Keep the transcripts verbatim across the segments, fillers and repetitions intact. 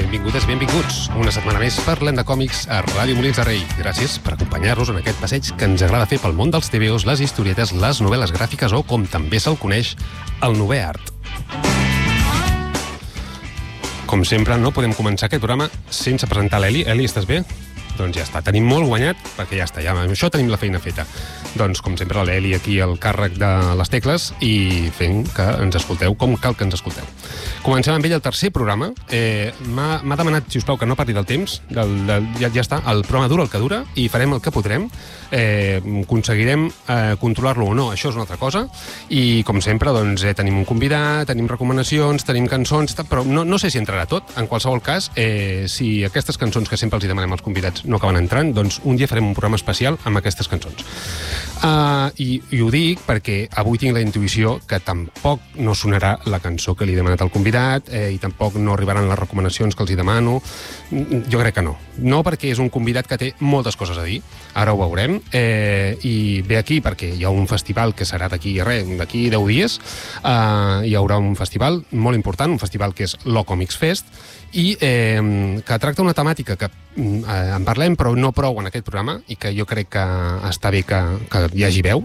benvingudes, benvinguts. Una setmana més parlem de còmics a Ràdio Molins de Rei. Gràcies per acompanyar-nos en aquest passeig que ens agrada fer pel món dels T V Os, les historietes, les novel·les gràfiques o, com també se'l coneix, el novè art. Com sempre, no podem començar aquest programa sense presentar l'Eli. Eli, estàs bé? Doncs ja està, tenim molt guanyat, perquè ja està, ja amb això tenim la feina feta. Doncs, com sempre, l'Eli aquí al càrrec de les tecles i fent que ens escolteu com cal que ens escolteu. Comencem amb ell el tercer programa. Eh, m'ha demanat, si us plau, que no parli del temps. Del, del, ja, ja està, el programa dura el que dura i farem el que podrem. Eh, aconseguirem eh, controlar-lo o no, això és una altra cosa. I, com sempre, doncs, eh, tenim un convidat, tenim recomanacions, tenim cançons, però no, no sé si entrarà tot. En qualsevol cas, eh, si aquestes cançons que sempre els hi demanem als convidats no acaben entrant, doncs un dia farem un programa especial amb aquestes cançons. Uh, i, I ho dic perquè avui tinc la intuïció que tampoc no sonarà la cançó que li he demanat al convidat eh, i tampoc no arribaran les recomanacions que els hi demano. Jo crec que no. No perquè és un convidat que té moltes coses a dir, ara ho veurem, eh, i ve aquí perquè hi ha un festival que serà d'aquí res, d'aquí deu dies, uh, hi haurà un festival molt important, un festival que és l'O-Comics Fest, i eh, que tracta una temàtica que eh, en parlem però no prou en aquest programa i que jo crec que està bé que, que hi hagi veu,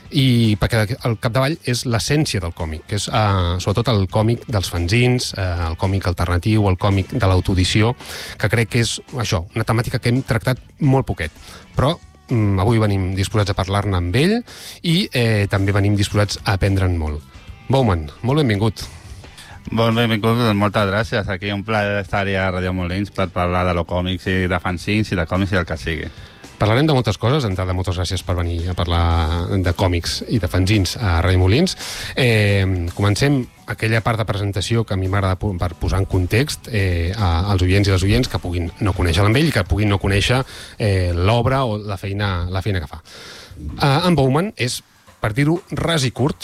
i perquè al capdavall és l'essència del còmic, que és eh, sobretot el còmic dels fanzins, eh, el còmic alternatiu, el còmic de l'autoedició, que crec que és això, una temàtica que hem tractat molt poquet, però mm, avui venim disposats a parlar-ne amb ell i eh, també venim disposats a aprendre'n molt. Bowman, molt benvingut. Bon, benvingut, moltes gràcies. Aquí un plaer estar-hi a Ràdio Molins per parlar de lo còmics i de fanzins i de còmics i del que sigui. Parlarem de moltes coses, d'entrada, moltes gràcies per venir a parlar de còmics i de fanzins a Ràdio Molins. Eh, comencem aquella part de presentació que a mi m'agrada per posar en context eh, als oients i les oients que puguin no conèixer l'amb ell i que puguin no conèixer eh, l'obra o la feina, la feina que fa. Eh, en Bowman és, per dir-ho ras i curt,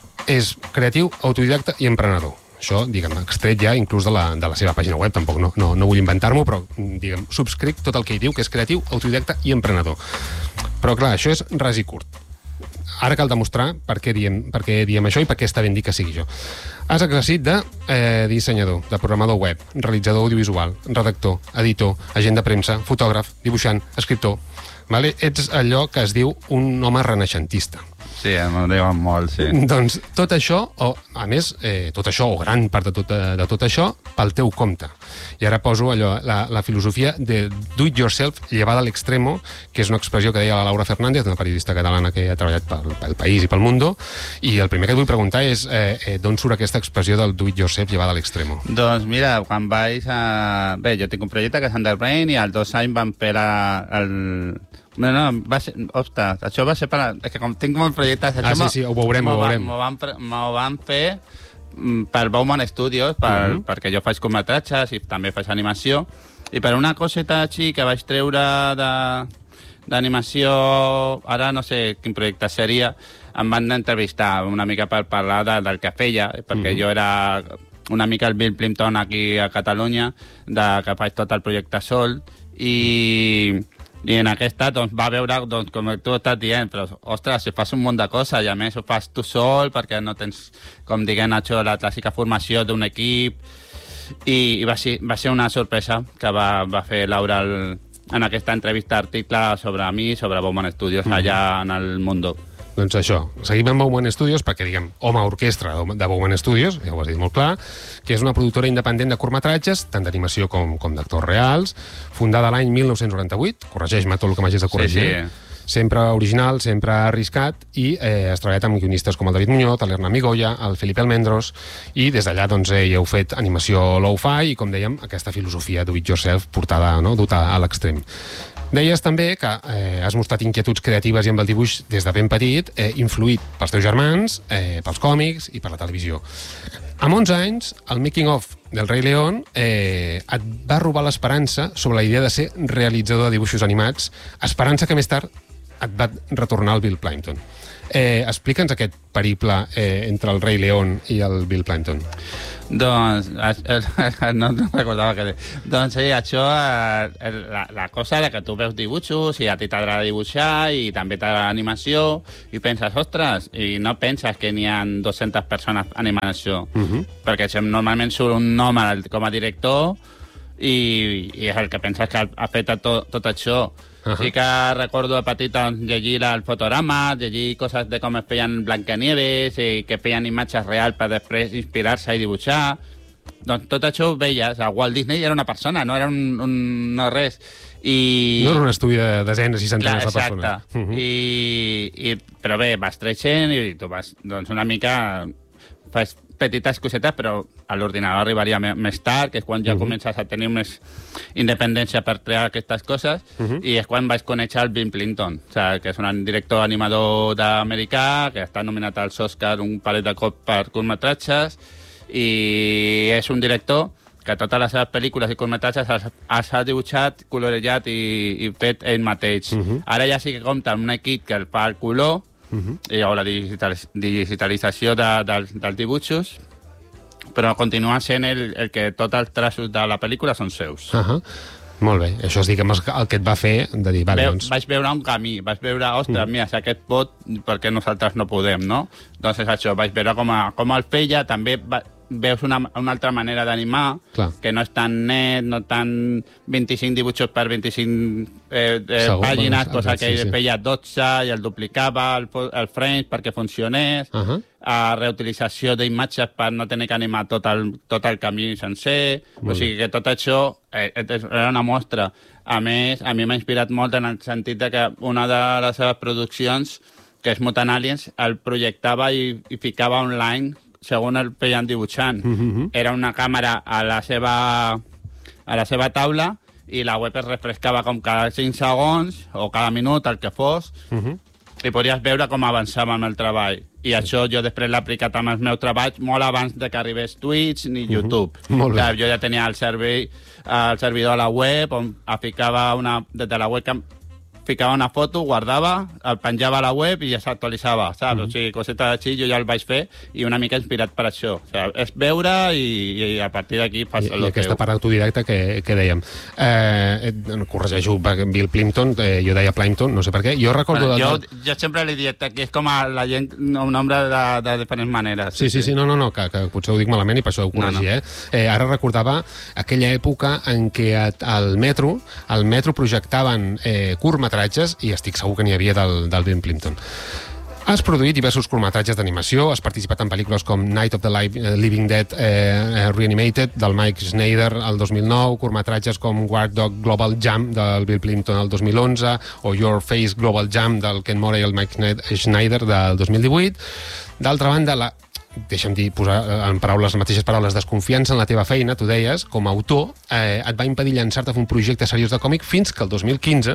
és creatiu, autodidacta i emprenedor. Això, diguem, extret ja inclús de la, de la seva pàgina web, tampoc no, no, no vull inventar-m'ho, però, diguem, subscric tot el que hi diu, que és creatiu, autodidacta i emprenedor. Però, clar, això és ras i curt. Ara cal demostrar per què diem, per què diem això i per què està ben dir que sigui jo. Has exercit de eh, dissenyador, de programador web, realitzador audiovisual, redactor, editor, agent de premsa, fotògraf, dibuixant, escriptor. Vale? Ets allò que es diu un home renaixentista. Sí, m'ho diuen molt, sí. Doncs tot això, o a més, eh, tot això, o gran part de tot, de tot això, pel teu compte. I ara poso allò, la, la filosofia de do it yourself llevada a l'extremo, que és una expressió que deia la Laura Fernández, una periodista catalana que ha treballat pel, pel País i pel Mundo, i el primer que et vull preguntar és eh, eh, d'on surt aquesta expressió del do it yourself llevada a l'extremo? Doncs mira, quan vaig a... Bé, jo tinc un projecte que és Underbrain i als dos anys van fer la, el... No, no, va ser... Ostres, això va ser per... És que com tinc molts projectes... Ah, sí, sí, ho veurem, ho veurem. M'ho van, van, van fer per Bowman Studios, per, uh-huh. perquè jo faig curtmetratges i també faig animació, i per una coseta així que vaig treure d'animació, ara no sé quin projecte seria, em van entrevistar una mica per parlar de, del que feia, perquè uh-huh. jo era una mica el Bill Plimpton aquí a Catalunya, de, que faig tot el projecte sol, i... I en aquesta doncs, va veure, doncs, com tu estàs dient, però, ostres, si fas un munt de coses i a més ho fas tu sol perquè no tens, com diguem, això, la clàssica formació d'un equip, i, i va, ser, va ser una sorpresa que va, va fer Laura el, en aquesta entrevista article sobre mi, sobre Bowman Studios, mm-hmm. allà en el Mundo. Doncs això, seguim amb Bowman Studios perquè, diguem, home orquestra de Bowman Studios, ja ho has dit molt clar, que és una productora independent de curtmetratges, tant d'animació com, com d'actors reals, fundada l'any mil nou-cents noranta-vuit, corregeix-me tot el que m'hagis de corregir, sí, sí. Sempre original, sempre arriscat, i eh, has treballat amb guionistes com el David Muñoz, l'Erna Migoya, el Felipe Almendros, i des d'allà doncs, eh, hi heu fet animació low-fi i, com dèiem, aquesta filosofia do it yourself portada, no?, duta a l'extrem. Deies també que eh, has mostrat inquietuds creatives i amb el dibuix des de ben petit, eh, influït pels teus germans, eh, pels còmics i per la televisió. Amb onze anys, el making of del Rei León eh, et va robar l'esperança sobre la idea de ser realitzador de dibuixos animats, esperança que més tard et va retornar al Bill Plympton. Eh, Explica'ns aquest periple eh, entre el Rei León i el Bill Plympton. Doncs, no, no recordava que... Doncs sí, això, la, la cosa de que tu veus dibuixos i a ti t'agrada dibuixar i també t'agrada animació i penses, ostres, i no penses que n'hi ha dues-centes persones animant això. Uh-huh. Perquè normalment surt un home com a director i, i és el que penses que ha fet tot, tot això. Uh -huh. Sí que recordo de petita llegir el fotograma, llegir coses de com es feien Blancanieves i que feien imatges reals per després inspirar-se i dibuixar. Doncs tot això ho veies. El Walt Disney era una persona, no era un, un no res. I... No era un estudi de desenes i centenars de persones. Exacte. Uh -huh. I, i, però bé, vas creixent i tu vas, doncs una mica... Fas petites cosetes, però a l'ordinador arribaria més tard, que és quan ja uh -huh. comences a tenir més independència per crear aquestes coses, uh -huh. i és quan vaig conèixer el Bill Plympton, o sigui, que és un director animador d'americà, que està nominat als Oscar un parell de cops per curtmetratges, i és un director que totes les seves pel·lícules i curtmetratges els ha dibuixat, colorejat i, i fet ell mateix. Uh -huh. Ara ja sí que compta amb un equip que el fa el color, Uh -huh. i o la digital, digitalització de, de, dels dibuixos, però continua sent el, el que tots els traços de la pel·lícula són seus. Uh -huh. Molt bé, això és diguem, el que et va fer de dir, vale, Veu, doncs... Vaig veure un camí, vaig veure, ostres, mm. mira, si aquest pot, per què nosaltres no podem, no? Doncs és això, vaig veure com, a, com el feia, també va, veus una, una altra manera d'animar, que no és tan net, no tan vint-i-cinc dibuixos per vint-i-cinc eh, eh, Segur, pàgines, bueno, cosa que sí, sí. feia dotze i el duplicava, el, el frames perquè funcionés, uh -huh. a reutilització d'imatges per no tenir que animar tot el, tot el camí sencer, molt o sigui que tot això eh, era una mostra. A més, a mi m'ha inspirat molt en el sentit de que una de les seves produccions, que és Mutant Aliens, el projectava i, i ficava online segons el feien dibuixant. Uh-huh. Era una càmera a la seva, a la seva taula i la web es refrescava com cada cinc segons o cada minut, el que fos, uh-huh. i podies veure com avançava amb el treball. I això jo després l'he aplicat amb els meus treballs molt abans de que arribés Twitch ni YouTube. Uh-huh. Molt bé. Jo ja tenia el, servei, el servidor a la web on ficava una, des de la webcam ficava una foto, guardava, el penjava a la web i ja s'actualitzava, saps? Mm -hmm. O sigui, coseta així, jo ja el vaig fer i una mica inspirat per això. O sigui, és veure i, i a partir d'aquí fas el teu. I aquesta part autodidacta que, que dèiem. Eh, corregeixo, Bill Plympton, eh, jo deia Plympton, no sé per què. Jo recordo... Bueno, de... jo, jo sempre li dic que és com a la gent, un nombre de, de diferents maneres. Sí, sí, sí, no, no, no que, que potser ho dic malament i per això ho corregí, no, no. eh? eh? Ara recordava aquella època en què al metro, al metro projectaven eh, curtmetratges i estic segur que n'hi havia del, del Bill Plympton. Has produït diversos curtmetratges d'animació, has participat en pel·lícules com Night of the Living Dead eh, Reanimated, del Mike Schneider, el dos mil nou, curtmetratges com War Dog Global Jam, del Bill Plympton, el dos mil onze, o Your Face Global Jam, del Ken Mora i el Mike Schneider, del dos mil divuit. D'altra banda, la deixa'm dir, posar en paraules, les mateixes paraules, desconfiança en la teva feina, tu deies, com a autor, eh, et va impedir llançar-te a fer un projecte seriós de còmic fins que el dos mil quinze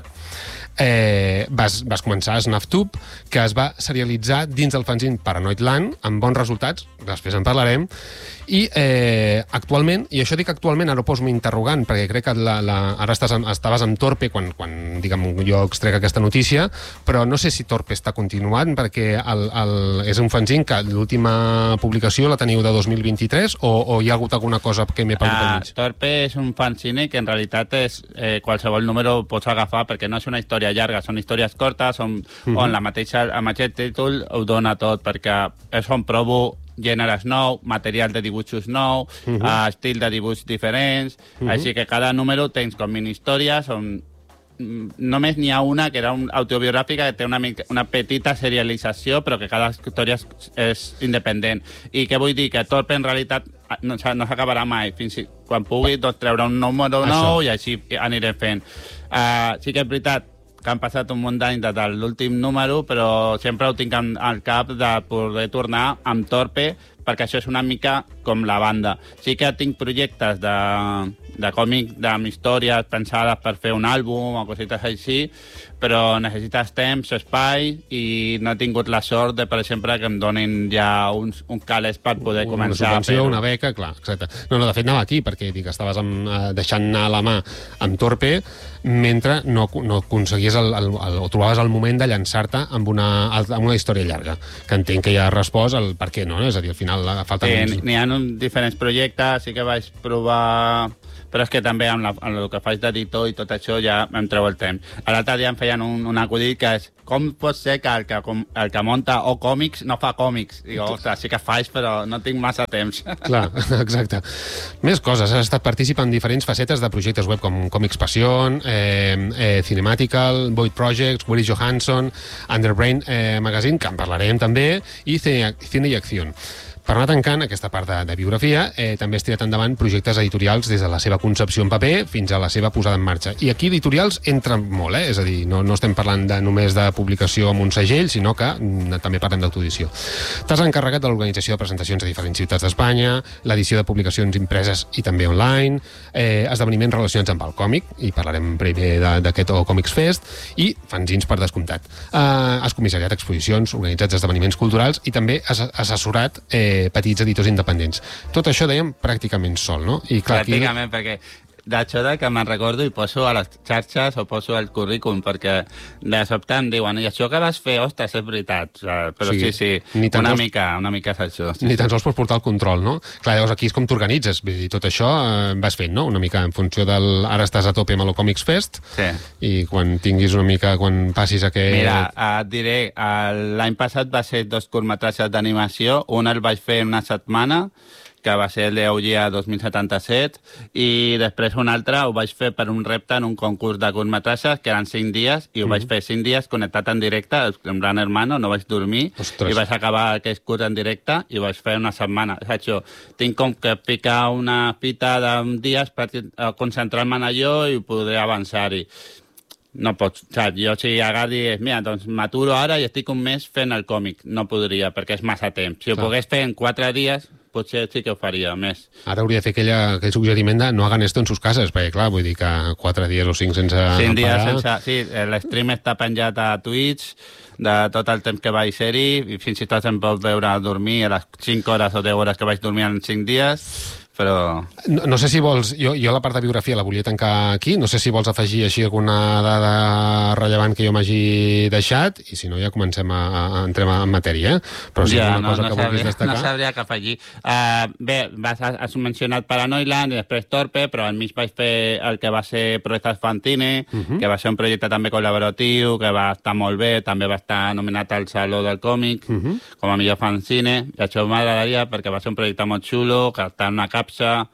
eh, vas, vas començar a SnuffTube, que es va serialitzar dins del fanzine Paranoid Land, amb bons resultats, després en parlarem, i eh, actualment, i això dic actualment, ara ho poso interrogant, perquè crec que la, la, ara estàs, estaves amb Torpe quan, quan diguem, jo extrec aquesta notícia, però no sé si Torpe està continuant, perquè el, el, és un fanzine que l'última publicació la teniu de dos mil vint-i-tres o, o hi ha hagut alguna cosa que m'he perdut al mig? Uh, Torpe és un fanzine que en realitat és eh, qualsevol número pots agafar perquè no és una història llarga, són històries cortes on, uh-huh. on la mateixa, el mateix títol ho dona tot, perquè és on provo gèneres nou, material de dibuixos nou, uh-huh. uh, estil de dibuix diferents, uh-huh. així que cada número tens com mini-històries on només n'hi ha una que era un autobiogràfica que té una, una petita serialització però que cada història és, és independent. I què vull dir? Que Torpe en realitat no, no s'acabarà mai. Fins i, quan pugui doncs, treure un número nou i així anirem fent. Uh, sí que és veritat que han passat un munt d'anys des de l'últim número, però sempre ho tinc al cap de poder tornar amb Torpe, perquè això és una mica com la banda. Sí que tinc projectes de, de còmic, amb històries pensades per fer un àlbum o cosites així, però necessites temps, espai, i no he tingut la sort de, per exemple, que em donin ja uns, uns calés per poder una començar a fer-ho. Una subvenció, una beca, clar, exacte. No, no, de fet anava aquí, perquè dic, estaves amb, deixant anar la mà amb Torpe, mentre no, no aconseguies el, el, el, o trobaves el moment de llançar-te amb una, amb una història llarga, que entenc que ja has respost el per què, no? És a dir, al final falta... Sí, n'hi ha diferents projectes, sí que vaig provar però és que també amb, la, amb el que faig d'editor i tot això ja em treu el temps. L'altre dia em feien un, un acudit que és com pot ser que el que, el que munta o còmics no fa còmics? Digo, ostres, sí que faig, però no tinc massa temps. Clar, exacte. Més coses. Has estat participant en diferents facetes de projectes web com Comics Passion, eh, eh, Cinematical, Void Projects, Willy Johansson, Underbrain eh, Magazine, que en parlarem també, i Cine i Acción. Per anar tancant aquesta part de, de biografia, eh, també has tirat endavant projectes editorials des de la seva concepció en paper fins a la seva posada en marxa. I aquí editorials entren molt, eh? És a dir, no, no estem parlant de, només de publicació amb un segell, sinó que mm, també parlem d'autoedició. T'has encarregat de l'organització de presentacions a diferents ciutats d'Espanya, l'edició de publicacions impreses i també online, eh, esdeveniments relacionats amb el còmic, i parlarem primer d'aquest O Comics Fest, i fanzins per descomptat. Eh, has comissariat exposicions, organitzats esdeveniments culturals i també has assessorat eh, petits editors independents. Tot això, dèiem, pràcticament sol, no? I clar, pràcticament, aquí... perquè d'això de que me'n recordo i poso a les xarxes o poso al currículum, perquè de sobte em diuen, i això que vas fer, ostres, és veritat. Però sí, sí, sí una, sols... mica, una mica és això. Sí, ni tan sols pots portar el control, no? Clar, llavors aquí és com t'organitzes, i tot això eh, vas fent, no? Una mica en funció del... Ara estàs a tope amb el Comics Fest, sí. I quan tinguis una mica, quan passis aquest... Mira, et diré, l'any passat va ser dos curtmetratges d'animació, un el vaig fer en una setmana, que va ser el d'Eugia dos mil setanta-set, i després un altre ho vaig fer per un repte en un concurs de curtmetratges, que eren cinc dies, i ho mm-hmm. vaig fer cinc dies connectat en directe, en Gran Hermano, no vaig dormir, Ostres. I vaig acabar aquest curs en directe, i ho vaig fer una setmana. És això, tinc com que picar una fita d'un dia per concentrar-me en allò i poder avançar-hi. No pots, saps? Jo si ara digués, mira, doncs m'aturo ara i estic un mes fent el còmic. No podria, perquè és massa temps. Si ho Clar. Pogués fer en quatre dies, potser sí que ho faria més. Ara hauria de fer aquella, aquell suggeriment de no hagan esto en sus cases, perquè clar, vull dir que quatre dies o cinc sense cinc dies parar... sense... Sí, l'stream està penjat a Twitch de tot el temps que vaig ser-hi, i fins i tot em pot veure dormir a les cinc hores o deu hores que vaig dormir en cinc dies, però... No, no sé si vols... Jo, jo la part de biografia la volia tancar aquí, no sé si vols afegir així alguna dada rellevant que jo m'hagi deixat, i si no ja comencem a, a entrem en matèria, eh? Però si ja, és una no, cosa no que sabria, vulguis destacar... No sabria què afegir. Uh, bé, vas, has mencionat Paranoiland i després Torpe, però al mig vaig fer el que va ser Proezas Fantine, uh -huh. que va ser un projecte també col·laboratiu, que va estar molt bé, també va estar nominat al Saló del Còmic, uh -huh. com a millor fanzine, i això m'agradaria perquè va ser un projecte molt xulo, que està en una capsa,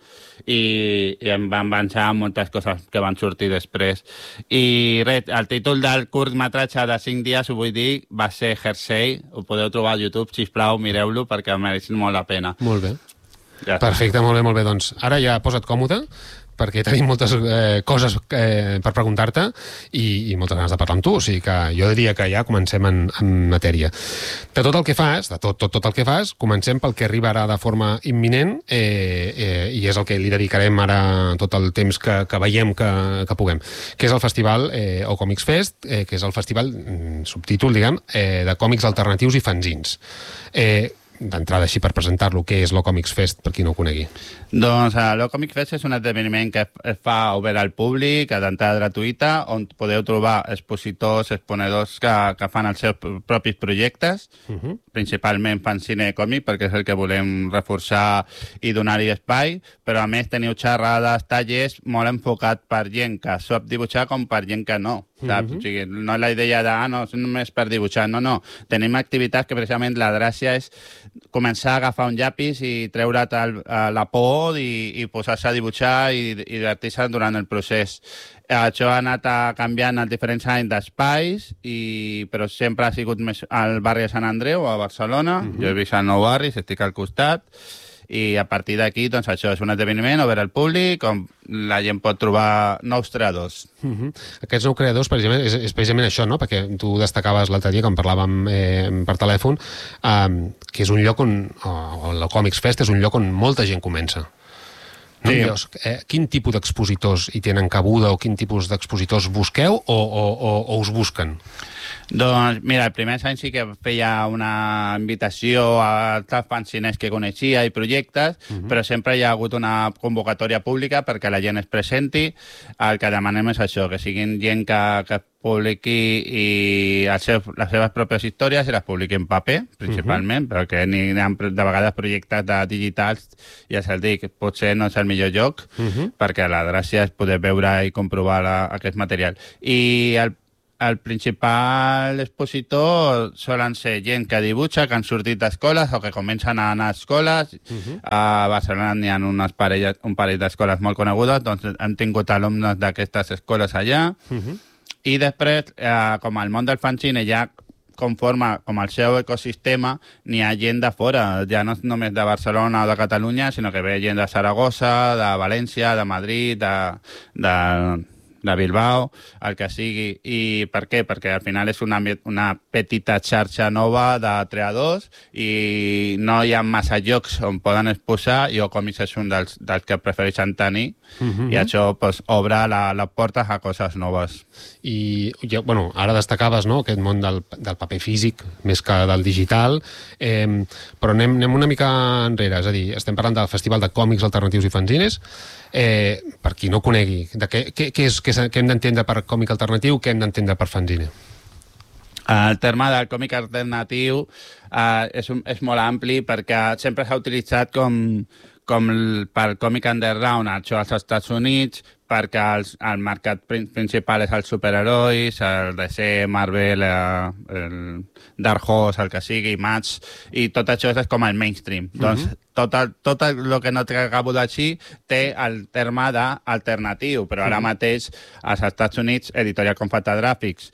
i, i em van avançar moltes coses que van sortir després. I res, el títol del curtmetratge de cinc dies, ho vull dir, va ser Hersey, ho podeu trobar a YouTube, sisplau, mireu-lo, perquè mereix molt la pena. Molt bé. Ja Perfecte, molt bé, molt bé. Doncs ara ja posa't còmode, perquè tenim moltes eh, coses eh, per preguntar-te i, i moltes ganes de parlar amb tu, o sigui que jo diria que ja comencem en, en matèria. De tot el que fas, de tot, tot, tot el que fas, comencem pel que arribarà de forma imminent, eh, eh, i és el que li dedicarem ara tot el temps que, que veiem que, que puguem, que és el festival eh, O Comics Fest, eh, que és el festival, mm, subtítol, diguem, eh, de còmics alternatius i fanzins. Eh, d'entrada així per presentar-lo, què és l'O Comics Fest, per qui no ho conegui? Doncs uh, l'O Comics Fest és un esdeveniment que es fa obert al públic, d'entrada gratuïta, on podeu trobar expositors, exponedors que, que fan els seus propis projectes, uh -huh. principalment fanzine còmic, perquè és el que volem reforçar i donar-hi espai, però a més teniu xerrades, tallers, molt enfocat per gent que sap dibuixar com per gent que no. Saps? Uh-huh. O sigui, no és la idea de, ah, no, és només per dibuixar, no, no. Tenim activitats que precisament la gràcia és començar a agafar un llapis i treure't el, la por i, i posar-se a dibuixar i, i divertir-se durant el procés. Això ha anat a canviant els diferents anys d'espais, i, però sempre ha sigut més al barri de Sant Andreu, a Barcelona. Uh-huh. Jo he vist el nou barri, estic al costat, i a partir d'aquí, doncs això és un esdeveniment obert al públic on la gent pot trobar nous creadors. Uh-huh. Aquests nous creadors, precisament, és, és precisament això, no? Perquè tu destacaves l'altre dia, quan parlàvem eh, per telèfon, eh, que és un lloc on, o el Comics Fest és un lloc on molta gent comença. No? Sí. Llavors, eh, quin tipus d'expositors hi tenen cabuda, o quin tipus d'expositors busqueu o, o, o, o us busquen? Doncs mira, el primer any sí que feia una invitació a altres fanzines que coneixia i projectes, uh -huh. però sempre hi ha hagut una convocatòria pública perquè la gent es presenti. El que demanem és això, que siguin gent que, que publiqui i el seu, les seves pròpies històries i les publiqui en paper, principalment, uh -huh. perquè ni, ni ha, de vegades projectes de digitals, ja se'l dic, potser no és el millor lloc, uh -huh. perquè la gràcia és poder veure i comprovar la, aquest material. I el El principal expositor solen ser gent que dibuixa, que han sortit d'escoles o que comencen a anar a escoles. Uh-huh. A Barcelona n'hi ha unes parelles, un parell d'escoles molt conegudes, doncs hem tingut alumnes d'aquestes escoles allà. Uh-huh. I després, eh, com el món del fanzine ja conforma com el seu ecosistema, n'hi ha gent de fora, ja no només de Barcelona o de Catalunya, sinó que ve gent de Saragossa, de València, de Madrid, de... de de Bilbao, el que sigui. I per què? Perquè al final és una, una petita xarxa nova de creadors i no hi ha massa llocs on poden exposar, i Ocòmics és un dels, dels que prefereixen tenir, uh-huh. i això pues, obre la, les portes a coses noves. I ja, bueno, ara destacaves, no?, aquest món del, del paper físic més que del digital, eh, però anem, anem una mica enrere, és a dir, estem parlant del Festival de Còmics Alternatius i Fanzines. Eh, per qui no conegui, de què, què, què, és, què, què hem d'entendre per còmic alternatiu, què hem d'entendre per fanzine? El terme del còmic alternatiu eh, és, un, és molt ampli perquè sempre s'ha utilitzat com, com el, per còmic underground, això als Estats Units, perquè el, el mercat principal és els superherois, el D C, Marvel, eh, el Dark Horse, el que sigui, Image, i tot això és com el mainstream. Uh-huh. Doncs tot el, tot el que no acabo d'així té el terme d'alternatiu, però ara uh-huh. mateix als Estats Units, Editorial Confatagràfics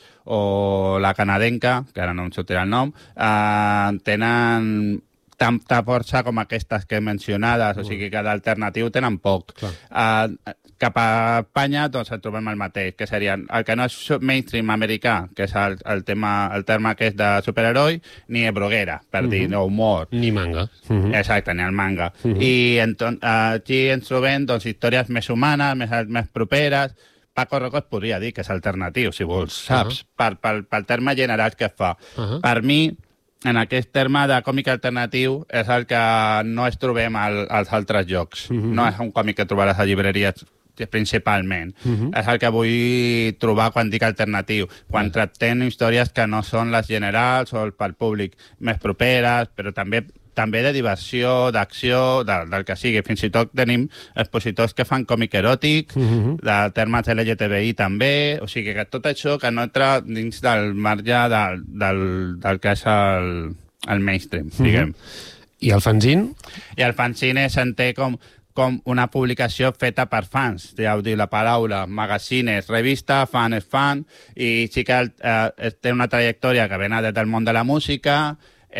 o la canadenca, que ara no em sortirà el nom, eh, tenen tanta força com aquestes que he mencionades, uh-huh. o sigui que d'alternatiu tenen poc. Uh, cap a Espanya doncs el trobem el mateix, que serien el que no és mainstream americà, que és el, el tema el terme que és de superheroi, ni broguera, per uh-huh. dir, no humor. Ni manga. Uh-huh. Exacte, ni el manga. Uh-huh. I enton, uh, aquí ens trobem doncs, històries més humanes, més, més properes. Paco Roco es podria dir que és alternatiu, si vols, saps? Uh-huh. Per, per, pel terme general que fa. Uh-huh. Per mi, en aquest terme de còmic alternatiu és el que no es trobem al, als altres llocs. Uh-huh. No és un còmic que trobaràs a llibreries principalment. Uh-huh. És el que vull trobar quan dic alternatiu, quan uh-huh. tractem històries que no són les generals o pel públic més properes, però també també de diversió, d'acció, de, del que sigui. Fins i tot tenim expositors que fan còmic eròtic, uh-huh. de termes L G T B I també, o sigui que tot això que no entra dins del marge del, del, del que és el, el mainstream, uh-huh. diguem. I el fanzine? I el fanzine s'entén com com una publicació feta per fans, ja ho diu la paraula, magazines, revista, fan és fan, i sí que eh, té una trajectòria que vena des del món de la música,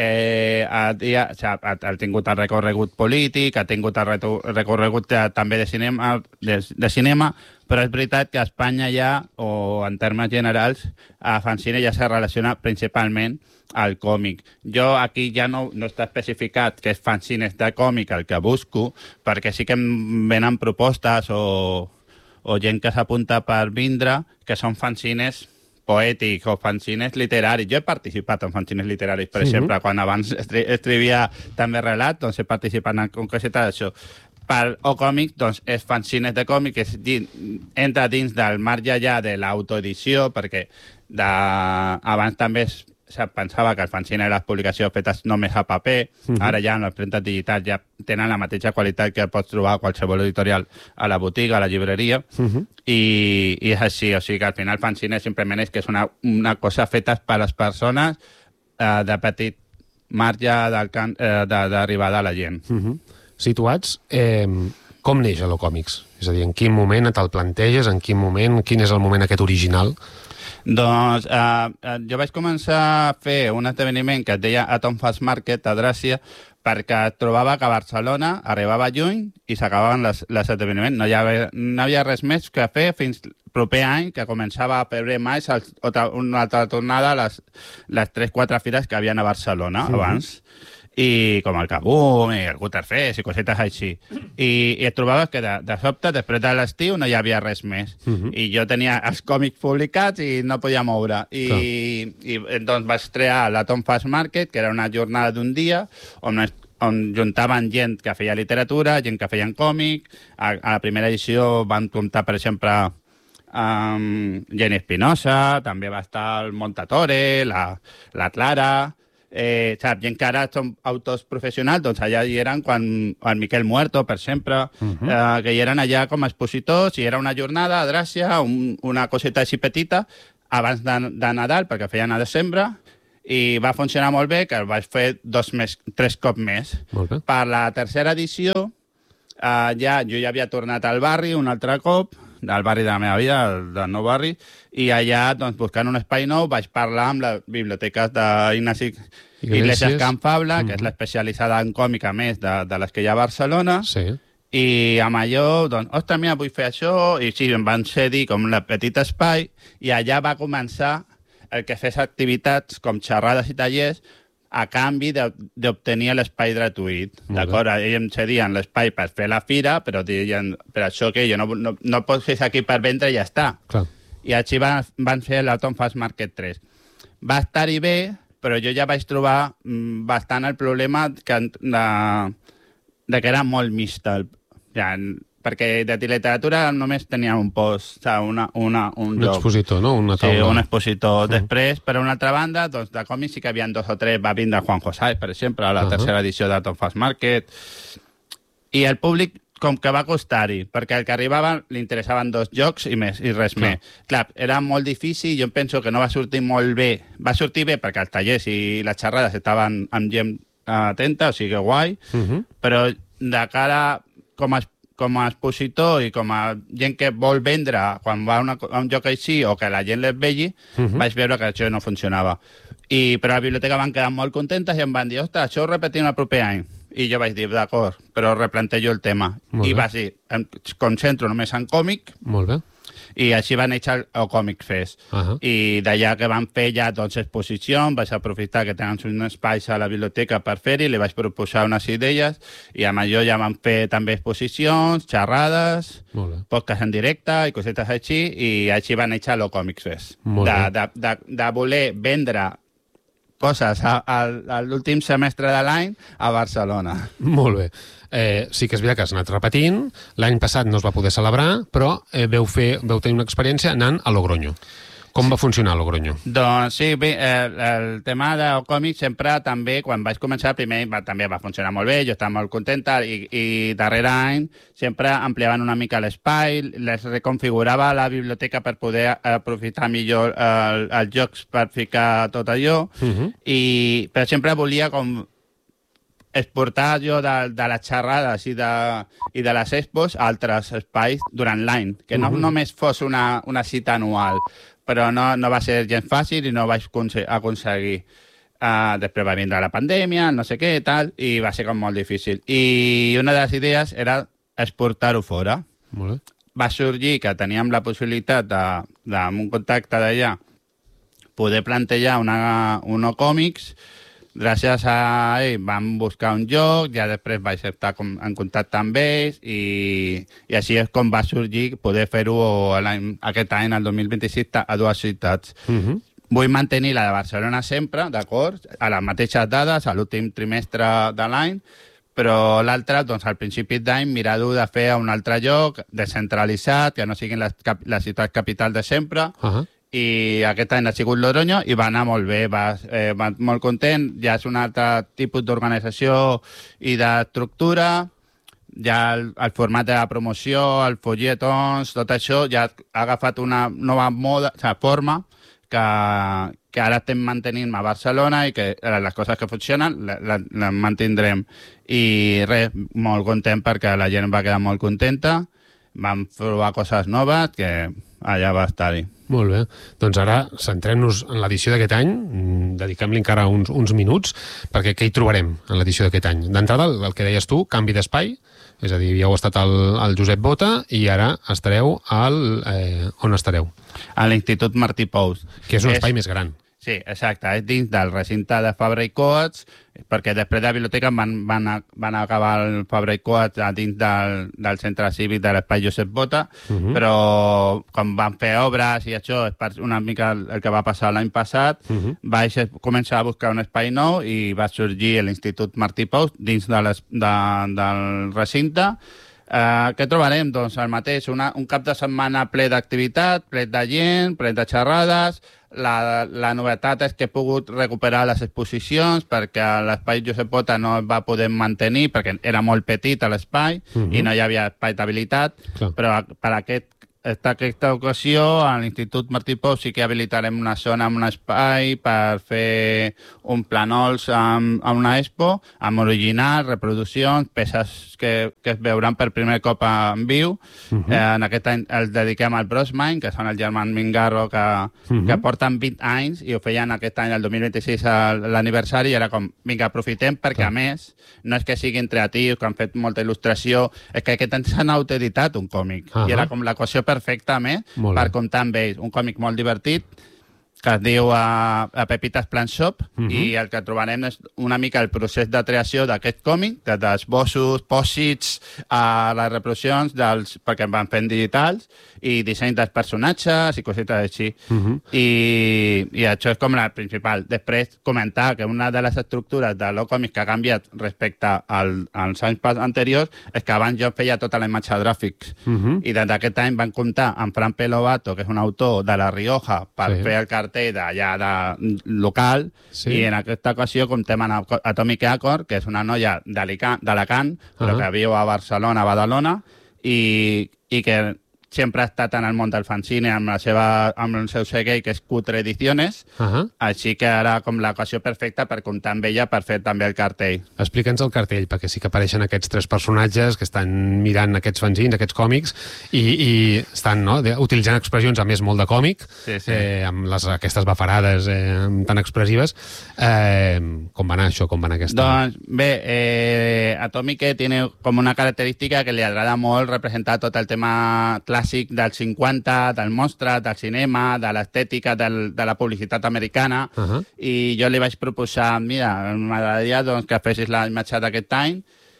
eh, ha, ha, ha tingut el recorregut polític, ha tingut el recorregut de, també de cinema, de, de cinema, però és veritat que a Espanya ja, o en termes generals, a fanzine ja se relaciona principalment al còmic. Jo aquí ja no, no està especificat que és fanzines de còmic el que busco, perquè sí que em venen propostes o, o gent que s'apunta per vindre, que són fanzines poètics o fanzines literaris. Jo he participat en fanzines literaris, per sí. exemple, quan abans escrivia també relat, doncs he participat en coseta d'això. Per o còmic, doncs, és fanzines de còmic, és dins, entra dins del marge ja de l'autoedició, perquè de, abans també es se pensava que el fanzine eren les publicacions fetes només a paper, uh-huh. ara ja en les premtes digitals ja tenen la mateixa qualitat que pots trobar a qualsevol editorial a la botiga, a la llibreria, uh-huh. i, i és així, o sigui que al final el fanzine simplement és que és una, una cosa feta per les persones eh, de petit marge d'arribada eh, a la gent. Uh-huh. Situats, eh, com neix a l'Ocòmics? És a dir, en quin moment te'l planteges, en quin moment, quin és el moment aquest original? Doncs eh, jo vaig començar a fer un esdeveniment que es deia Atom Fast Market a Gràcia, perquè trobava que a Barcelona arribava juny i s'acabaven les, les esdeveniments. No hi, havia, no hi havia res més que fer fins proper any, que començava a febrer-maig, una altra tornada a les, les tres quatre fires que havien a Barcelona sí. abans. i com el Kaboom i el Gutterfest i cosetes així. I, i et trobaves que de, de sobte, després de l'estiu, no hi havia res més. Uh -huh. I jo tenia els còmics publicats i no podia moure. I, i, i doncs vaig crear la Tom Fast Market, que era una jornada d'un dia on, on juntaven gent que feia literatura, gent que feien còmic. A, a la primera edició van comptar, per exemple, amb Jenny Espinosa, també va estar el Montatore, la, la Clara... Eh, sap, gent que ara són autors professionals, doncs allà hi eren quan el Miquel Muerto, per sempre, uh -huh. eh, que hi eren allà com a expositors, i era una jornada a Gràcia, un, una coseta així petita, abans de, de Nadal, perquè feien a desembre, i va funcionar molt bé, que el vaig fer dos més, tres cops més. Per la tercera edició, eh, ja, jo ja havia tornat al barri un altre cop, del barri de la meva vida, del nou barri, i allà, doncs, buscant un espai nou, vaig parlar amb les biblioteques d'Ignasi Iglesias Can Fabla, mm. que és l'especialitzada en còmic, a més, de, de les que hi ha a Barcelona, sí. I amb allò, doncs, ostres, mira, vull fer això, i sí, em van cedir com un petit espai, i allà va començar el que fes activitats com xerrades i tallers, a canvi d'obtenir l'espai gratuït. D'acord? Ells em cedien l'espai per fer la fira, però deien, per això que jo no, no, no pots fer aquí per vendre i ja està. Clar. I així van, van fer la Tom Fast Market tres. Va estar-hi bé, però jo ja vaig trobar mm, bastant el problema que, de, de que era molt mixta. Ja, perquè de literatura només tenia un post, o sigui, una, una, un, un expositor, no? Una taula. Sí, un expositor. Uh -huh. Després, per una altra banda, doncs, de còmics sí que havia dos o tres. Va vindre Juan José, per exemple, a la uh -huh. tercera edició de Tom Fast Market. I el públic, com que va costar-hi, perquè el que arribava li interessaven dos jocs i més, i res Clar. més. Clar, era molt difícil, jo penso que no va sortir molt bé. Va sortir bé perquè els tallers i les xerrades estaven amb gent atenta, o sigui, guai, uh -huh. però de cara com a com a expositor i com a gent que vol vendre quan va a, una, a un joc així o que la gent les vegi, uh -huh. vaig veure que això no funcionava. I, però a la biblioteca van quedar molt contentes i em van dir, ostres, això ho repetim el proper any. I jo vaig dir, d'acord, però replantejo el tema. Molt I bé. va dir, em concentro només en còmic. Molt bé. I així va néixer el, el Comic Fest. Uh -huh. I d'allà que van fer ja doncs, exposicions, vaig aprofitar que tenen un espai a la biblioteca per fer-hi, li vaig proposar unes idees, i amb allò ja van fer també exposicions, xerrades, podcast en directe i cosetes així, i així va néixer el Comic Fest. De, de, de, de voler vendre coses a, a, a l'últim semestre de l'any a Barcelona. Molt bé. Eh, sí que és veritat que has anat repetint. L'any passat no es va poder celebrar, però eh, veu, fer, veu tenir una experiència anant a Logroño. Com va funcionar Logroño? Doncs sí, bé, el, el tema del còmic sempre també, quan vaig començar, primer va, també va funcionar molt bé, jo estava molt contenta, i, i darrere any sempre ampliaven una mica l'espai, les reconfigurava la biblioteca per poder aprofitar millor el, els jocs per ficar tot allò, uh -huh. i, però sempre volia com exportar jo de, de les xerrades i de, i de les expos a altres espais durant l'any, que no uh -huh. només fos una, una cita anual, però no, no va ser gens fàcil i no vaig aconseguir. Uh, després va vindre la pandèmia, no sé què, tal, i va ser com molt difícil. I una de les idees era exportar-ho fora. Molt bé. Va sorgir que teníem la possibilitat de, de amb un contacte d'allà, poder plantejar una, uno còmics. Gràcies a ell vam buscar un joc, ja després vaig estar com, en contacte amb ells, i, i així és com va sorgir poder fer-ho aquest any, el dos mil vint-i-sis, a dues ciutats. Uh -huh. Vull mantenir la de Barcelona sempre, d'acord, a les mateixes dades, a l'últim trimestre de l'any, però l'altre, doncs, al principi d'any, mirar-ho de fer a un altre lloc, descentralitzat, que no siguin les, les ciutats capital de sempre, uh -huh. i aquest any ha sigut Logroño i va anar molt bé, va, eh, va molt content, ja és un altre tipus d'organització i d'estructura, ja el, el format de la promoció, el folletons, tot això ja ha agafat una nova moda, o sigui, forma que, que ara estem mantenint a Barcelona i que les coses que funcionen les mantindrem. I res, molt content perquè la gent va quedar molt contenta, vam provar coses noves que allà va estar-hi. Molt bé. Doncs ara centrem-nos en l'edició d'aquest any, dediquem-li encara uns, uns minuts, perquè què hi trobarem en l'edició d'aquest any? D'entrada, el, el que deies tu, canvi d'espai, és a dir, ja heu estat al, al Josep Bota i ara estareu al... Eh, on estareu? A l'Institut Martí Pous. Que és un és, espai més gran. Sí, exacte, és dins del recinte de Fabra i Coats, perquè després de la biblioteca van, van, a, van acabar el Fabra i Coats a dins del, del centre cívic de l'Espai Josep Bota, uh -huh. però com van fer obres i això, és per una mica el, el que va passar l'any passat, uh -huh. vaig començar a buscar un espai nou i va sorgir l'Institut Martí Pous dins de les, de, del recinte. Uh, què trobarem? Doncs el mateix, una, un cap de setmana ple d'activitat, ple de gent, ple de xerrades. La, la novetat és que he pogut recuperar les exposicions perquè l'espai Josep Bota no es va poder mantenir perquè era molt petit l'espai uh -huh. i no hi havia espai d'habilitat, però per aquest Esta, aquesta ocasió, a l'Institut Martí Pous sí que habilitarem una zona amb un espai per fer un planols amb, amb una expo, amb originals, reproduccions, peces que, que es veuran per primer cop en viu. Uh -huh. eh, en aquest any els dediquem al Brosmine, que són el germán Mingarro, que, uh -huh. que porten vint anys i ho feien aquest any, el dos mil vint-i-sis, l'aniversari, i era com, vinga, aprofitem, perquè Clar. a més, no és que siguin creatius, que han fet molta il·lustració, és que aquest any s'han autoeditat un còmic, uh -huh. i era com l'equació perfecta més per comptar amb ells. Un còmic molt divertit que es diu a, a Pepitas Plant Shop uh -huh. i el que trobarem és una mica el procés de creació d'aquest còmic, des dels bossos, pòsits, a les reproduccions, dels, perquè van fent digitals, i disseny dels personatges i cosetes així. Uh -huh. I, I això és com la principal. Després, comentar que una de les estructures de l'O-Còmic que ha canviat respecte al, als anys anteriors és que abans jo feia tota la imatge de gràfics. Uh -huh. I des d'aquest any van comptar amb Fran Pelovato, que és un autor de La Rioja, per sí. fer el cartell d'allà de local, sí. i en aquesta ocasió comptem amb Atomic Accord, que és una noia d'Alacant, però uh -huh. que viu a Barcelona, a Badalona, i, i que sempre ha estat en el món del fanzine amb, la seva, amb el seu segell, que és Cutre Ediciones, uh -huh. així que ara com l'ocasió perfecta per comptar amb ella per fer també el cartell. Explica'ns el cartell, perquè sí que apareixen aquests tres personatges que estan mirant aquests fanzines, aquests còmics, i, i estan no, utilitzant expressions, a més, molt de còmic, sí, sí. Eh, amb les, aquestes bafarades eh, tan expressives. Eh, com va anar això? Com va anar aquesta? Doncs bé, eh, Atomic tiene com una característica que li agrada molt representar tot el tema clàssic del cinquanta, del monstre, del cinema, de l'estètica, de la publicitat americana, uh -huh. i jo li vaig proposar, mira, m'agradaria doncs, que fessis la imatge d'aquest any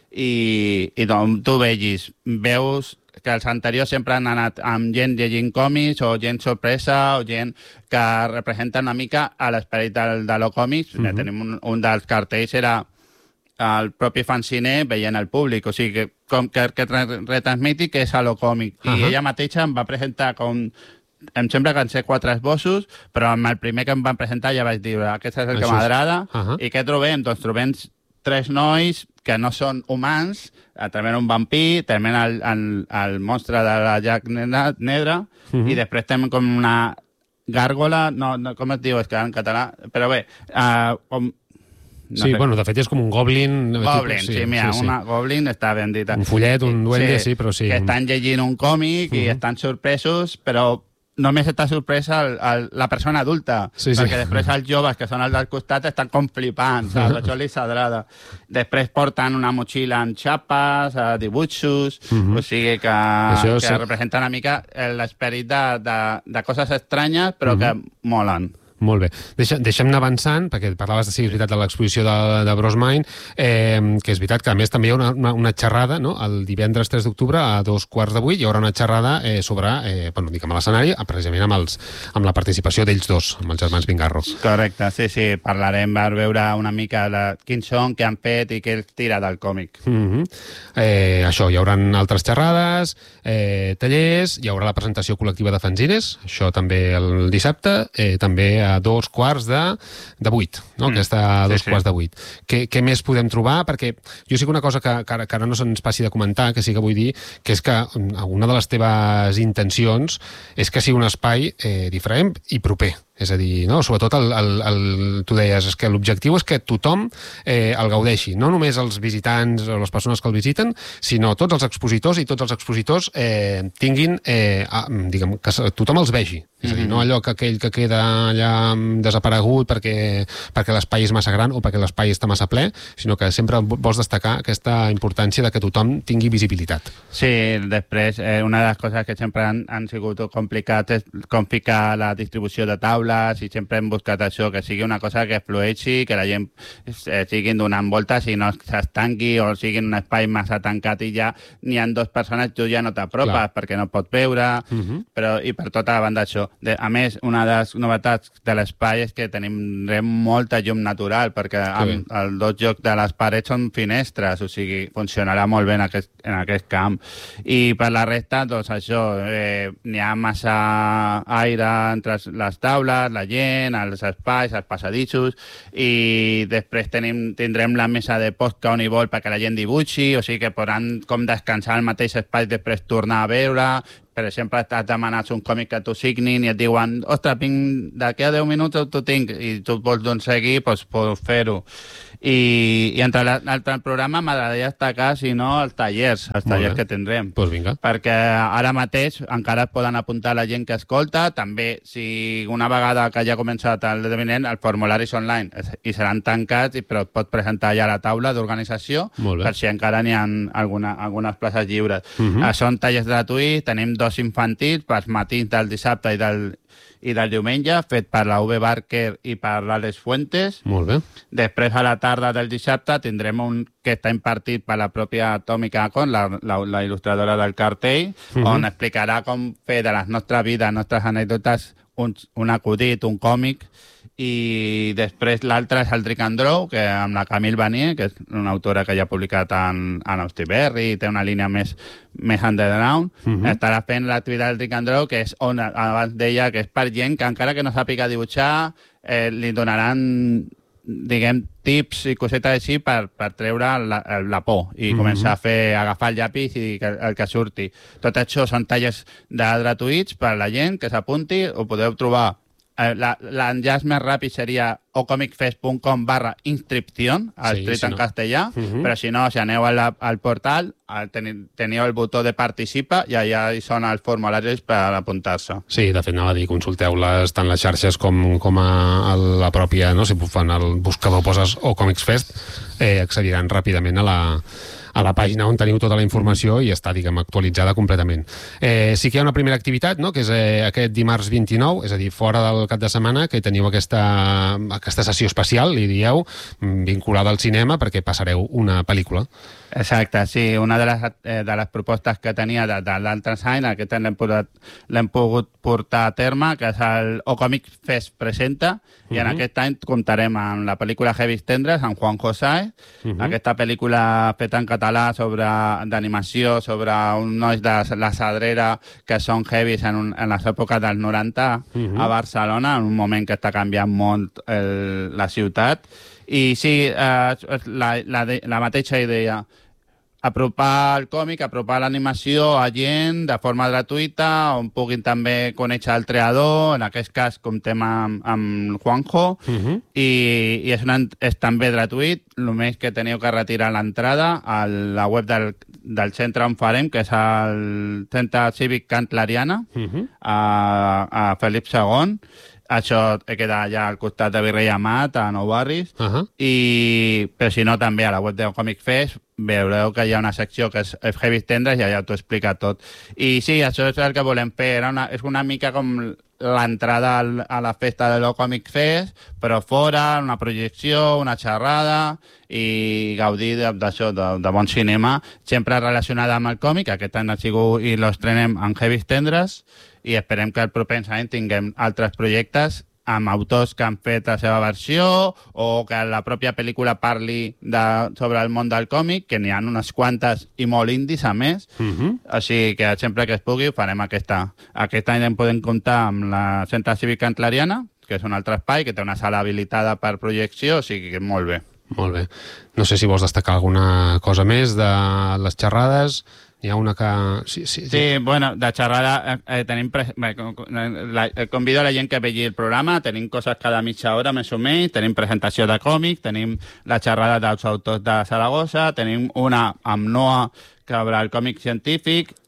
i, i doncs, tu vegis, veus que els anteriors sempre han anat amb gent llegint còmics o gent sorpresa o gent que representa una mica a l'esperit de, de l'O-Còmics. Uh -huh. Tenim un, un dels cartells era el propi fanziner veient el públic, o sigui que com que, que retransmiti que és a l'O-Còmic. Uh -huh. I ella mateixa em va presentar com... Em sembla que en sé quatre esbossos, però amb el primer que em van presentar ja vaig dir aquest és el que m'agrada. Uh -huh. I què trobem? Doncs trobem tres nois que no són humans, també un vampir, també el, el, el monstre de la Jack Nedra, uh -huh. i després tenim com una gàrgola, no, no, com es diu? És que en català... Però bé, uh, com... No sí, sé. Bueno, de fet és com un goblin. Goblin, tipus, sí, sí, mira, sí, sí. Una goblin està ben dita. Un follet, un duende, sí, sí, però sí. Que estan llegint un còmic uh -huh. i estan sorpresos, però només està sorpresa el, el, la persona adulta, sí, perquè sí. després els joves, que són els del costat, estan com flipant, saps? Uh -huh. Això li s'agrada. Després porten una motxilla amb xapes, dibuixos, uh -huh. o sigui que, Això, que sí. representa una mica l'esperit de, de, de coses estranyes, però uh -huh. que molen. Molt bé. Deixa, deixem anar avançant, perquè parlaves de, sí, és veritat, de l'exposició de, de Brosmine, eh, que és veritat que a més també hi ha una, una, una xerrada, no? El divendres tres d'octubre a dos quarts de vuit hi haurà una xerrada eh, sobre, eh, bueno, diguem, a l'escenari, precisament amb, els, amb la participació d'ells dos, amb els germans Mingarro. Correcte, sí, sí. Parlarem per veure una mica de quins són, què han fet i què els tira del còmic. Mm -hmm. eh, això, hi haurà altres xerrades, eh, tallers, hi haurà la presentació col·lectiva de fanzines, això també el dissabte, eh, també a dos quarts de, de vuit, no? Mm. Aquesta a dos sí, quarts sí. de vuit. Què, què més podem trobar? Perquè jo sí que una cosa que, que, ara, que ara no se'ns passi de comentar, que sí que vull dir, que és que una de les teves intencions és que sigui un espai eh, diferent i proper. És a dir, no? Sobretot el, el, el, tu deies és que l'objectiu és que tothom eh, el gaudeixi, no només els visitants o les persones que el visiten, sinó tots els expositors i tots els expositors eh, tinguin, eh, a, diguem, que tothom els vegi. És a dir, no allò que aquell que queda allà desaparegut perquè, perquè perquè l'espai és massa gran o perquè l'espai està massa ple, sinó que sempre vols destacar aquesta importància de que tothom tingui visibilitat. Sí, després, eh, una de les coses que sempre han, han sigut complicats és com ficar la distribució de taules, i sempre hem buscat això, que sigui una cosa que flueixi, que la gent eh, siguin donant voltes i no s'estanqui, o sigui un espai massa tancat i ja n'hi ha dues persones, tu ja no t'apropes Clar. perquè no pots veure, uh -huh. però i per tota la banda això. De, a més, una de les novetats de l'espai és que tenim molta llum natural, perquè amb, els dos jocs de les parets són finestres, o sigui, funcionarà molt bé en aquest, en aquest camp. I per la resta, doncs això, eh, n'hi ha massa aire entre les taules, la gent, els espais, els passadissos, i després tenim, tindrem la mesa de podcast on hi vol perquè la gent dibuixi, o sigui que podran com descansar al mateix espai, després tornar a veure. Per exemple, t'has demanat un còmic que t'ho signin i et diuen, ostres, vinc d'aquí a deu minuts t'ho tinc, i tu vols doncs seguir, doncs pots fer-ho. I, i entre l'altre programa m'agradaria destacar, si no, els tallers, els tallers que tindrem. Pues vinga. Perquè ara mateix encara es poden apuntar la gent que escolta. També, si una vegada que ja ha començat l'esdeveniment, els formularis online i seran tancats, però et pots presentar ja a la taula d'organització, per si encara n'hi ha alguna, algunes places lliures. Uh -huh. Són tallers gratuïts, tenim dos infantils pels matins del dissabte i del i del diumenge, fet per la U V Barker i per l'Àlex Fuentes. Molt bé. Després, a la tarda del dissabte, tindrem un que està impartit per la pròpia Tòmica Acon, la, la, la il·lustradora del cartell, uh -huh. on explicarà com fer de les nostres vides, nostres anècdotes, un, un acudit, un còmic. I després l'altre és el Drick and Draw, que amb la Camille Vanier, que és una autora que ja ha publicat en, en Austiberri i té una línia més, més underground, uh -huh. estarà fent l'activitat del Drick and Draw, que és on abans deia que és per gent que encara que no sàpiga dibuixar, eh, li donaran, diguem, tips i cosetes així per, per treure la, la por i uh -huh. començar a fer, agafar el llapis i que, el que surti. Tot això són tallers de gratuïts per la gent que s'apunti, ho podeu trobar. L'enllaç més ràpid seria ocomicfest.com barra inscripción, escrit sí, si en no. castellà, uh -huh. però si no, si aneu al, al portal, teniu, teniu el botó de participa i allà hi són els formularis per apuntar-se. Sí, de fet, anava a dir, consulteu-les tant les xarxes com, com a, a la pròpia, no? Si fan el buscador poses Ocomicsfest, eh, accediran ràpidament a la a la pàgina on teniu tota la informació i està, diguem, actualitzada completament. Eh, sí que hi ha una primera activitat, no?, que és eh, aquest dimarts vint-i-nou, és a dir, fora del cap de setmana, que teniu aquesta, aquesta sessió especial, li dieu, vinculada al cinema, perquè passareu una pel·lícula. Exacte, sí. Una de les, eh, de les propostes que tenia de, de l'altre any, aquest any l'hem pogut, l'hem pogut portar a terme, que és el Ocomic Fest presenta, uh -huh. i en aquest any comptarem amb la pel·lícula Heavy Tendres, amb Juan José, uh -huh. aquesta pel·lícula feta en català sobre d'animació, sobre uns nois de la Cedrera que són heavies en, un, en les èpoques dels noranta uh -huh. a Barcelona, en un moment que està canviant molt el, la ciutat. I sí, eh, la, la, la mateixa idea, apropar el còmic, apropar l'animació a gent de forma gratuïta, on puguin també conèixer el creador, en aquest cas comptem amb, amb Juanjo, uh -huh. i, i és, una, és també gratuït, només que teniu que retirar l'entrada a la web del, del centre on farem, que és el Centre Cívic Can Clariana, uh -huh. a, a Felip segon. Això queda allà al costat de Virrei Amat, a Nou Barris, uh -huh. i, però si no, també a la web de Comic Fest veureu que hi ha una secció que és Heavy Tendres i allà t'ho explica tot. I sí, això és el que volem fer. Era una, és una mica com l'entrada a la festa de l'Ocomic Fest, però fora, una projecció, una xerrada i gaudir d'això, de, de bon cinema, sempre relacionada amb el còmic. Aquest any ha sigut i l'estrenem en Heavy Tendres, i esperem que el proper any tinguem altres projectes amb autors que han fet la seva versió o que la pròpia pel·lícula parli de, sobre el món del còmic, que n'hi ha unes quantes i molt indis a més. Uh -huh. Així que sempre que es pugui farem aquesta. Aquest any en podem comptar amb la Centre Cívic Can Clariana, que és un altre espai que té una sala habilitada per projecció, o sigui que molt bé. Molt bé. No sé si vols destacar alguna cosa més de les xerrades. Hi ha una que... Sí, sí, sí. sí bueno, de xerrada eh, tenim... Pre... La... Convido a la gent que vegi el programa, tenim coses cada mitja hora més o menys, tenim presentació de còmics, tenim la xerrada dels autors de Saragossa, tenim una amb Noa que obre el còmic científic,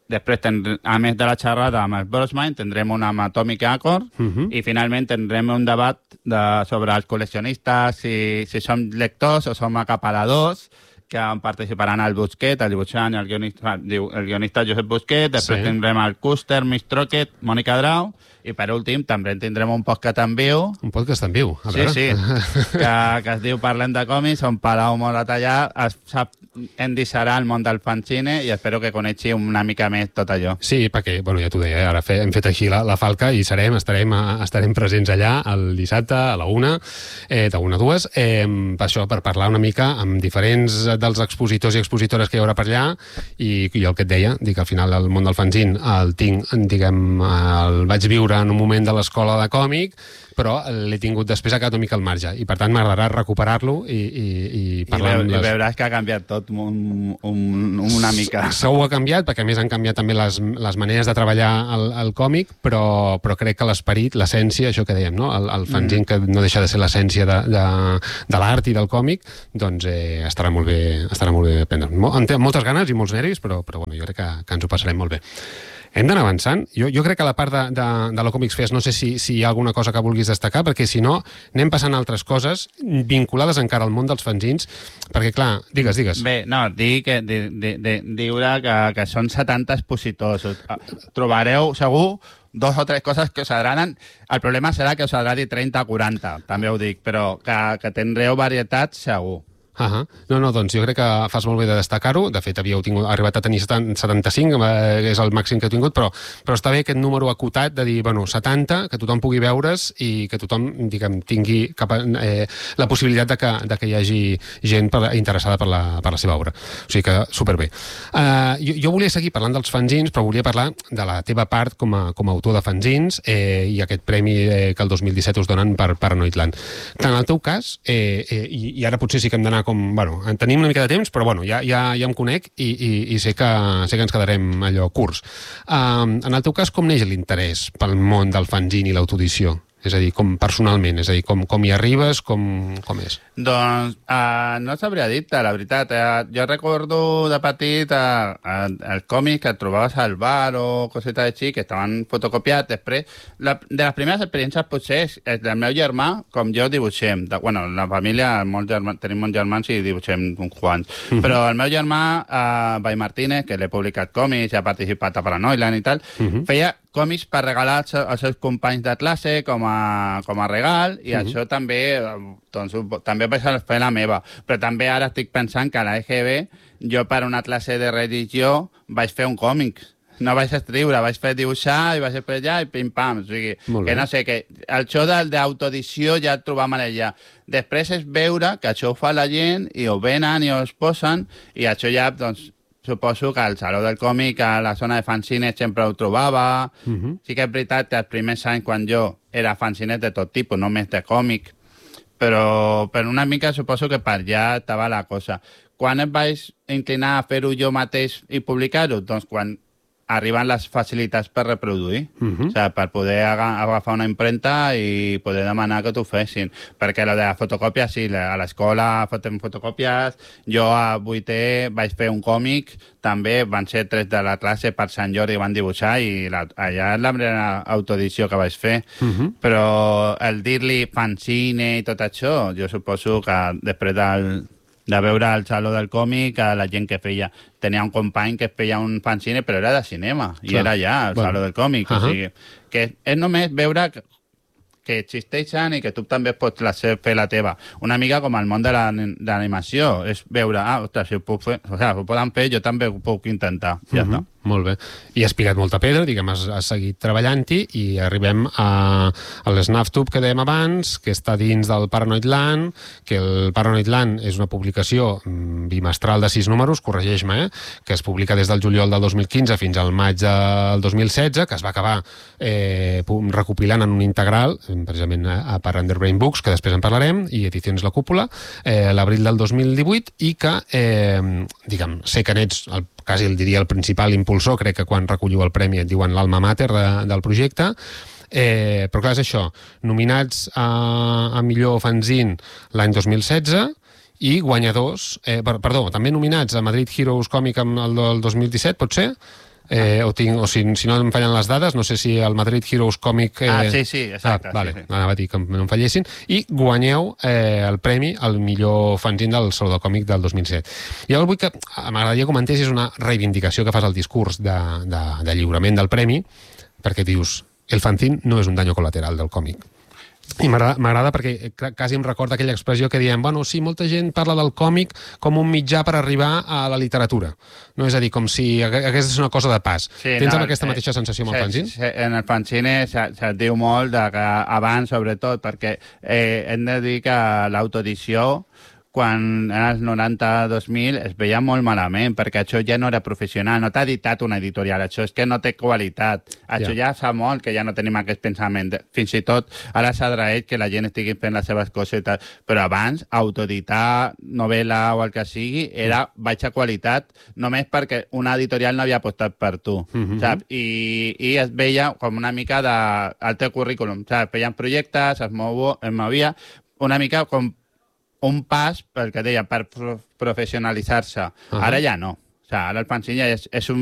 Després, tendrem, a més de la xerrada amb el Brosman, tindrem una amb Atomic Accord uh -huh. i finalment tindrem un debat de, sobre els col·leccionistes, si, si som lectors o som acaparadors, que participaran el Busquet, el dibuixant i el guionista, el guionista Josep Busquet, després sí. tindrem el Custer, Miss Trocket, Mònica Drau, i per últim també tindrem un podcast en viu. Un podcast en viu, a veure. Sí, sí, que, que es diu Parlem de còmics, on Palau Moratallà es sap endissarà el món del fanzine i espero que coneixi una mica més tot allò. Sí, perquè, bueno, ja t'ho deia, ara fe, hem fet així la, la falca i serem, estarem, estarem presents allà el dissabte a la una, eh, de una a dues, eh, per això, per parlar una mica amb diferents dels expositors i expositores que hi haurà per allà i, i el que et deia, dic, al final el món del fanzine el tinc, diguem, el vaig viure en un moment de l'escola de còmic, però l'he tingut després a quedat una mica al marge i per tant m'agradarà recuperar-lo i, i, i parlar I, veu, amb les... i veuràs que ha canviat tot un, un, una mica. Segur ha canviat, perquè a més han canviat també les, les maneres de treballar el, el còmic, però, però crec que l'esperit, l'essència, això que dèiem, no? el, el fanzine, mm. que no deixa de ser l'essència de, de, de l'art i del còmic, doncs eh, estarà molt bé, estarà molt bé prendre. En té moltes ganes i molts nervis, però, però bueno, jo crec que, que ens ho passarem molt bé. Hem d'anar avançant. Jo, jo crec que a la part de, de, de la Comics Fest no sé si, si hi ha alguna cosa que vulguis destacar, perquè si no anem passant a altres coses vinculades encara al món dels fanzins, perquè clar, digues, digues. Bé, no, dir que di, di, di, diure que, que són setanta expositors. Trobareu segur dos o tres coses que us agraden. El problema serà que us agradi trenta o quaranta, també ho dic, però que, que tindreu varietat segur. Uh -huh. No, no, doncs jo crec que fas molt bé de destacar-ho. De fet, havíeu tingut, arribat a tenir setanta-cinc, que és el màxim que heu tingut, però, però està bé aquest número acotat de dir, bueno, setanta, que tothom pugui veure's i que tothom, diguem, tingui cap a, eh, la possibilitat de que, de que hi hagi gent per, interessada per la, per la seva obra. O sigui que superbé. Uh, jo, jo volia seguir parlant dels fanzins, però volia parlar de la teva part com a, com a autor de fanzins eh, i aquest premi eh, que el dos mil disset us donen per Paranoidland. En el teu cas, eh, eh, i, i ara potser sí que hem d'anar com, bueno, tenim una mica de temps, però bueno, ja, ja, ja em conec i, i, i sé, que, sé que ens quedarem allò curts. Um, en el teu cas, com neix l'interès pel món del fanzine i l'autoedició? És a dir, com personalment, és a dir, com, com hi arribes, com, com és? Doncs uh, no sabria dir-te, la veritat. Uh, jo recordo de petit uh, uh, els còmics que et trobaves al bar o cosetes així, que estaven fotocopiats. Després, la, de les primeres experiències potser és, és del meu germà, com jo dibuixem. De, bueno, la família, molts germans, tenim molts germans i dibuixem uns quants. Uh -huh. Però el meu germà, uh, Bai Martínez, que l'he publicat còmics, ha participat a Paranoidland i tal, uh -huh. feia còmics per regalar als, als seus companys de classe com a, com a regal, i uh -huh. això també, doncs, també vaig fer la meva. Però també ara estic pensant que a la E G B jo per una classe de religió vaig fer un còmic. No vaig escriure, vaig fer dibuixar i vaig fer allà i pim-pam. O sigui, que no sé, que el xou d'autoedició ja el trobam allà. Després és veure que això ho fa la gent i ho venen i ho es posen, i això ja, doncs, suposo que al Saló del Còmic, a la zona de fanzines, sempre ho trobava. Uh -huh. Sí que és veritat que els primers anys, quan jo era fanzines de tot tipus, no més de còmic, però per una mica suposo que per allà estava la cosa. Quan em vaig inclinar a fer-ho jo mateix i publicar-ho? Doncs quan arriben les facilitats per reproduir, uh -huh. o sigui, per poder agafar una impremta i poder demanar que t'ho fessin. Perquè la de la fotocòpia, sí, a l'escola fotem fotocòpies, jo a vuitè vaig fer un còmic, també van ser tres de la classe per Sant Jordi, van dibuixar, i la, allà és la primera autoedició que vaig fer. Uh -huh. Però el dir-li fanzine i tot això, jo suposo que després del... de veure el Saló del Còmic, a la gent que feia... Tenia un company que feia un fanzine, però era de cinema, i Clar. era allà, al bueno. Saló del Còmic. Uh -huh. O sigui, que és només veure que, que existeixen i que tu també pots la, fer la teva. Una mica com el món de l'animació. És veure, ah, ostres, si ho puc fer... O sigui, ho poden fer, jo també ho puc intentar. Ja uh -huh. està. Molt bé. I has picat molta pedra, diguem, has, has seguit treballant-hi, i arribem a, a l'Snaftube que dèiem abans, que està dins del Paranoidland, que el Paranoidland és una publicació bimestral de sis números, corregeix-me, eh? que es publica des del juliol del dos mil quinze fins al maig del dos mil setze, que es va acabar eh, recopilant en un integral, precisament a, a per Underbrain Books, que després en parlarem, i Edicions La Cúpula, eh, l'abril del dos mil divuit, i que, eh, diguem, sé que n'ets el quasi el diria el principal impulsor, crec que quan recolliu el premi et diuen l'alma mater de, del projecte, eh, però clar, és això, nominats a, a millor fanzine l'any dos mil setze, i guanyadors, eh, per, perdó, també nominats a Madrid Heroes Còmic el del dos mil disset, pot ser? eh, o, tinc, o si, si no em fallen les dades, no sé si el Madrid Heroes Comic... Eh... Ah, sí, sí, exacte. Ah, vale, sí, sí. anava a dir que no em fallessin. I guanyeu eh, el premi al millor fanzine del Saló del Còmic del dos mil set. I llavors vull que m'agradaria que comentessis una reivindicació que fas al discurs de, de, de lliurament del premi, perquè dius, el fanzine no és un danyo col·lateral del còmic. I m'agrada perquè quasi em recorda aquella expressió que diem, bueno, sí, molta gent parla del còmic com un mitjà per arribar a la literatura. No és a dir, com si hagués de ser una cosa de pas. Sí, Tens no, aquesta mateixa sensació amb el fanzine? Sí, en el fanzine se't diu molt de que abans, sobretot, perquè eh, hem de dir que l'autoedició quan en els noranta dos mil es veia molt malament, perquè això ja no era professional, no t'ha editat una editorial, això és que no té qualitat. Això ja, ja fa molt que ja no tenim aquest pensament. Fins i tot ara s'agraeix que la gent estigui fent les seves coses i tal, però abans autoeditar novel·la o el que sigui era baixa qualitat només perquè una editorial no havia apostat per tu, mm-hmm. saps? I, I es veia com una mica de, el teu currículum, saps? Feien projectes, es, movo, es movia una mica com un pas, pel que deia, per professionalitzar-se. Uh-huh. Ara ja no. O sigui, ara el fanzine ja és, és un